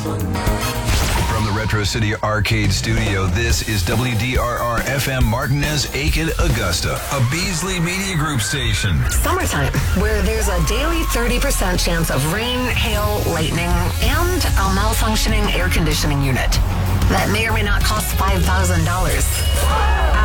From the Retro City Arcade Studio, this is WDRR FM Martinez, Aiken, Augusta, a Beasley Media Group station. Summertime, where there's a daily 30% chance of rain, hail, lightning, and a malfunctioning air conditioning unit that may or may not cost $5,000.